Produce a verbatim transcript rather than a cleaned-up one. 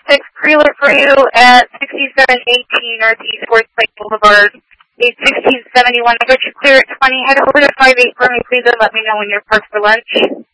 six trailer for you at sixty-seven eighteen Northeast Forest Lake Boulevard, eight sixteen seventy-one. I got you clear at twenty. Head over to five eight for me, please, and let me know when you're parked for lunch.